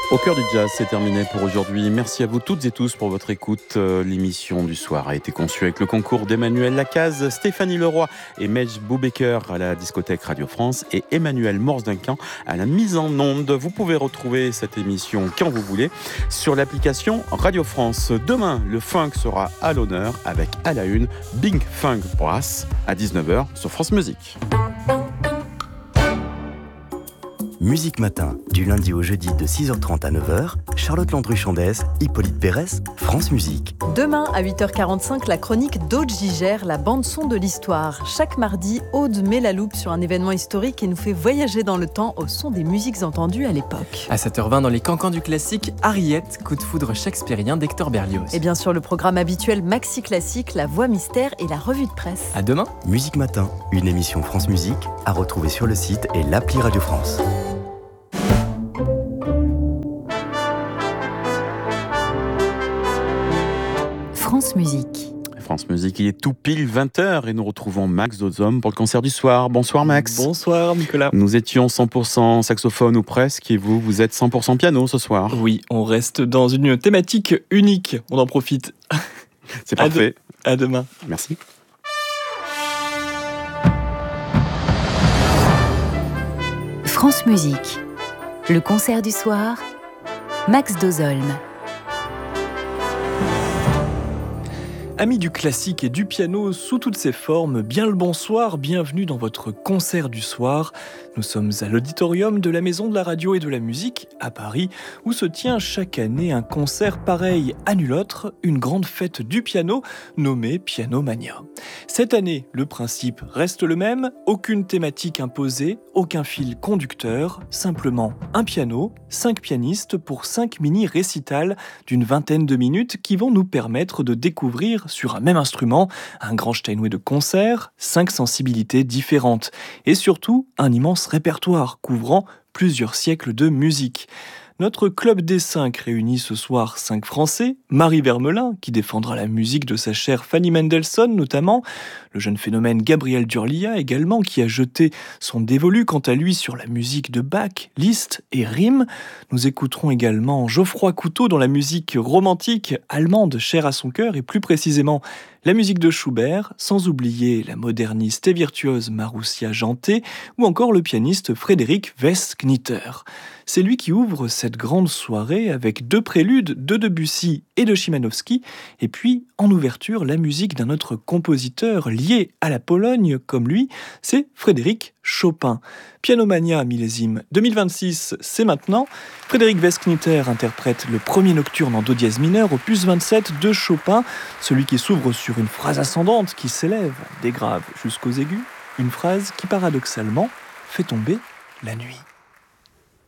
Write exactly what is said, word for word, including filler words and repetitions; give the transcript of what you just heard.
Au cœur du jazz, c'est terminé pour aujourd'hui. Merci à vous toutes et tous pour votre écoute. L'émission du soir a été conçue avec le concours d'Emmanuel Lacaze, Stéphanie Leroy et Mej Boubaker à la discothèque Radio France et Emmanuel Morse-Duncan à la mise en onde. Vous pouvez retrouver cette émission quand vous voulez sur l'application Radio France. Demain, le funk sera à l'honneur avec à la une Big Funk Brass à dix-neuf heures sur France Musique. Musique Matin, du lundi au jeudi de six heures trente à neuf heures, Charlotte Landru-Chandès, Hippolyte Pérès, France Musique. Demain à huit heures quarante-cinq, la chronique d'Aude Gigère, la bande-son de l'histoire. Chaque mardi, Aude met la loupe sur un événement historique et nous fait voyager dans le temps au son des musiques entendues à l'époque. À sept heures vingt, dans les cancans du classique, Harriet, coup de foudre shakespearien d'Hector Berlioz. Et bien sûr, le programme habituel Maxi Classique, la voix mystère et la revue de presse. À demain. Musique Matin, une émission France Musique à retrouver sur le site et l'appli Radio France. France Musique. France Musique, il est tout pile vingt heures et nous retrouvons Max Dozom pour le concert du soir. Bonsoir Max. Bonsoir Nicolas. Nous étions cent pour cent saxophone ou presque et vous, vous êtes cent pour cent piano ce soir. Oui, on reste dans une thématique unique, on en profite. C'est parfait. À, de... à demain. Merci. France Musique, le concert du soir, Max Dozolm. Amis du classique et du piano sous toutes ses formes, bien le bonsoir, bienvenue dans votre concert du soir. Nous sommes à l'auditorium de la Maison de la Radio et de la Musique, à Paris, où se tient chaque année un concert pareil à nul autre, une grande fête du piano, nommée Piano Mania. Cette année, le principe reste le même, aucune thématique imposée, aucun fil conducteur, simplement un piano, cinq pianistes pour cinq mini-récitals d'une vingtaine de minutes qui vont nous permettre de découvrir sur un même instrument un grand Steinway de concert, cinq sensibilités différentes et surtout un immense répertoire couvrant plusieurs siècles de musique. Notre club des cinq réunit ce soir cinq Français, Marie Vermelin, qui défendra la musique de sa chère Fanny Mendelssohn notamment, le jeune phénomène Gabriel Durlia également, qui a jeté son dévolu quant à lui sur la musique de Bach, Liszt et Riem. Nous écouterons également Geoffroy Couteau dans la musique romantique allemande chère à son cœur, et plus précisément la musique de Schubert, sans oublier la moderniste et virtuose Marussia Janté, ou encore le pianiste Frédéric Westknitter. C'est lui qui ouvre cette grande soirée avec deux préludes de Debussy et de Chimanowski, et puis en ouverture la musique d'un autre compositeur lié à la Pologne comme lui, c'est Frédéric Chopin. Piano Mania millésime deux mille vingt-six, c'est maintenant. Frédéric Westknitter interprète le premier nocturne en do dièse mineur, opus vingt-sept de Chopin, celui qui s'ouvre sur une phrase ascendante qui s'élève des graves jusqu'aux aigus, une phrase qui paradoxalement fait tomber la nuit.